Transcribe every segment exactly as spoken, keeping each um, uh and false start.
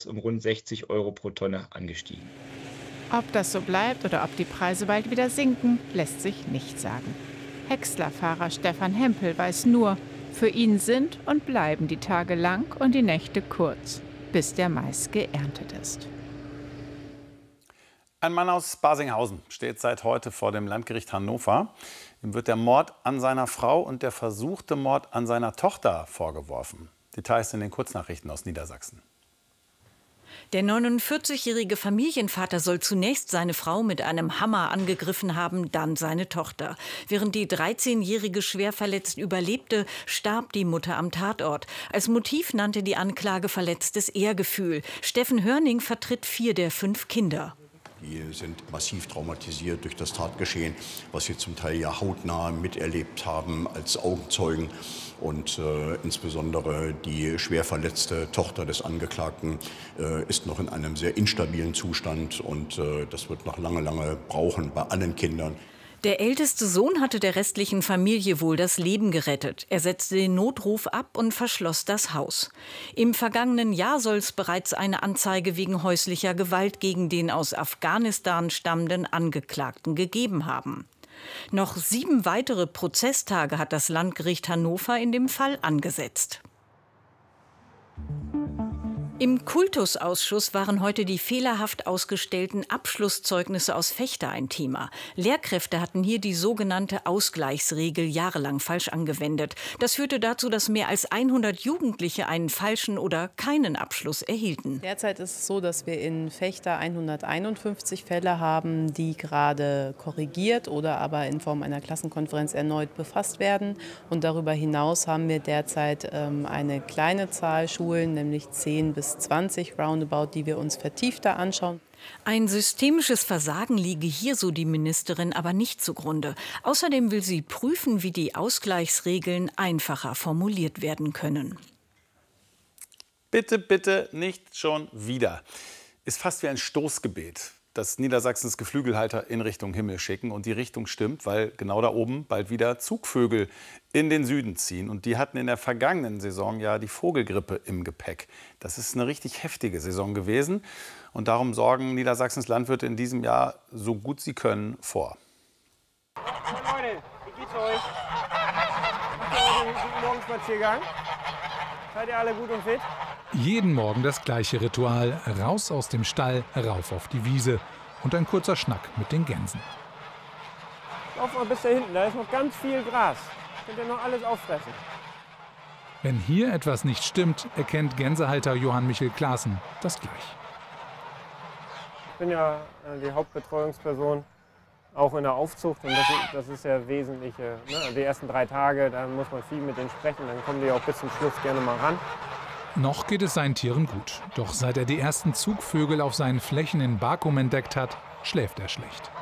um rund sechzig Euro pro Tonne angestiegen. Ob das so bleibt oder ob die Preise bald wieder sinken, lässt sich nicht sagen. Häcksler-Fahrer Stefan Hempel weiß nur, für ihn sind und bleiben die Tage lang und die Nächte kurz, bis der Mais geerntet ist. Ein Mann aus Barsinghausen steht seit heute vor dem Landgericht Hannover. Ihm wird der Mord an seiner Frau und der versuchte Mord an seiner Tochter vorgeworfen. Details in den Kurznachrichten aus Niedersachsen. Der neunundvierzigjährige Familienvater soll zunächst seine Frau mit einem Hammer angegriffen haben, dann seine Tochter. Während die dreizehnjährige schwer verletzt überlebte, starb die Mutter am Tatort. Als Motiv nannte die Anklage verletztes Ehrgefühl. Steffen Hörning vertritt vier der fünf Kinder. Die sind massiv traumatisiert durch das Tatgeschehen, was sie zum Teil ja hautnah miterlebt haben als Augenzeugen. Und äh, insbesondere die schwer verletzte Tochter des Angeklagten äh, ist noch in einem sehr instabilen Zustand. Und äh, das wird noch lange, lange brauchen bei allen Kindern. Der älteste Sohn hatte der restlichen Familie wohl das Leben gerettet. Er setzte den Notruf ab und verschloss das Haus. Im vergangenen Jahr soll es bereits eine Anzeige wegen häuslicher Gewalt gegen den aus Afghanistan stammenden Angeklagten gegeben haben. Noch sieben weitere Prozesstage hat das Landgericht Hannover in dem Fall angesetzt. Im Kultusausschuss waren heute die fehlerhaft ausgestellten Abschlusszeugnisse aus Vechta ein Thema. Lehrkräfte hatten hier die sogenannte Ausgleichsregel jahrelang falsch angewendet. Das führte dazu, dass mehr als hundert Jugendliche einen falschen oder keinen Abschluss erhielten. Derzeit ist es so, dass wir in Vechta hunderteinundfünfzig Fälle haben, die gerade korrigiert oder aber in Form einer Klassenkonferenz erneut befasst werden. Und darüber hinaus haben wir derzeit ähm, eine kleine Zahl Schulen, nämlich zehn bis zwanzig roundabout, die wir uns vertiefter anschauen. Ein systemisches Versagen liege hier, so die Ministerin, aber nicht zugrunde. Außerdem will sie prüfen, wie die Ausgleichsregeln einfacher formuliert werden können. Bitte, bitte nicht schon wieder. Ist fast wie ein Stoßgebet, das Niedersachsens Geflügelhalter in Richtung Himmel schicken. Und die Richtung stimmt, weil genau da oben bald wieder Zugvögel in den Süden ziehen. Und die hatten in der vergangenen Saison ja die Vogelgrippe im Gepäck. Das ist eine richtig heftige Saison gewesen. Und darum sorgen Niedersachsens Landwirte in diesem Jahr, so gut sie können, vor. Moin Leute, wie geht's euch? Habt ihr heute einen guten Morgenspaziergang? Seid ihr alle gut und fit? Jeden Morgen das gleiche Ritual. Raus aus dem Stall, rauf auf die Wiese. Und ein kurzer Schnack mit den Gänsen. Lauf mal bis da hinten, da ist noch ganz viel Gras. Könnt ihr noch alles auffressen. Wenn hier etwas nicht stimmt, erkennt Gänsehalter Johann Michel Klaassen das gleich. Ich bin ja die Hauptbetreuungsperson, auch in der Aufzucht. Und das ist, das ist ja Wesentliche. Ne? Die ersten drei Tage, da muss man viel mit denen sprechen. Dann kommen die auch bis zum Schluss gerne mal ran. Noch geht es seinen Tieren gut. Doch seit er die ersten Zugvögel auf seinen Flächen in Bakum entdeckt hat, schläft er schlecht.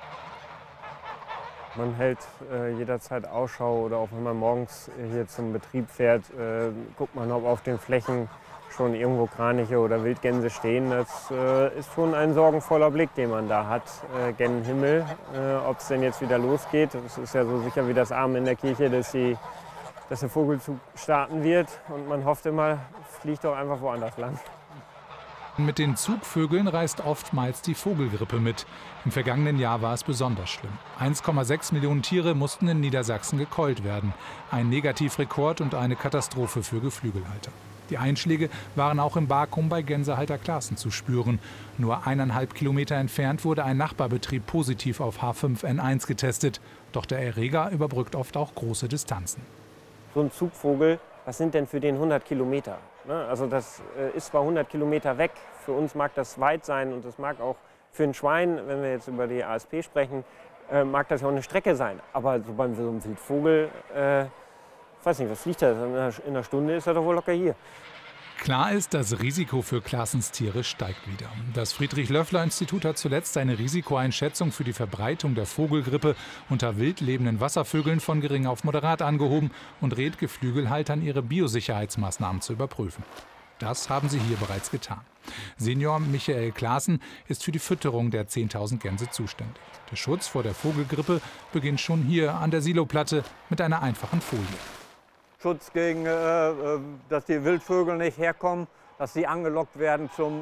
Man hält äh, jederzeit Ausschau oder auch wenn man morgens hier zum Betrieb fährt, äh, guckt man, ob auf den Flächen schon irgendwo Kraniche oder Wildgänse stehen. Das äh, ist schon ein sorgenvoller Blick, den man da hat, äh, gen Himmel. Äh, ob es denn jetzt wieder losgeht, das ist ja so sicher wie das Amen in der Kirche, dass, die, dass der Vogelzug starten wird. Und man hofft immer, fliegt doch einfach woanders lang. Mit den Zugvögeln reist oftmals die Vogelgrippe mit. Im vergangenen Jahr war es besonders schlimm. eins Komma sechs Millionen Tiere mussten in Niedersachsen gekeult werden. Ein Negativrekord und eine Katastrophe für Geflügelhalter. Die Einschläge waren auch im Bakum bei Gänsehalter Klaassen zu spüren. Nur eineinhalb Kilometer entfernt wurde ein Nachbarbetrieb positiv auf H fünf N eins getestet. Doch der Erreger überbrückt oft auch große Distanzen. So ein Zugvogel, was sind denn für den hundert Kilometer? Also das ist zwar hundert Kilometer weg, für uns mag das weit sein und das mag auch für ein Schwein, wenn wir jetzt über die A S P sprechen, mag das ja auch eine Strecke sein. Aber so beim so einem Wildvogel, äh, weiß nicht, was fliegt da? In einer Stunde ist er doch wohl locker hier. Klar ist, das Risiko für Klaassens Tiere steigt wieder. Das Friedrich-Löffler-Institut hat zuletzt eine Risikoeinschätzung für die Verbreitung der Vogelgrippe unter wild lebenden Wasservögeln von gering auf moderat angehoben und rät Geflügelhaltern, ihre Biosicherheitsmaßnahmen zu überprüfen. Das haben sie hier bereits getan. Senior Michael Klaassen ist für die Fütterung der zehntausend Gänse zuständig. Der Schutz vor der Vogelgrippe beginnt schon hier an der Siloplatte mit einer einfachen Folie. Schutz gegen, äh, dass die Wildvögel nicht herkommen, dass sie angelockt werden zum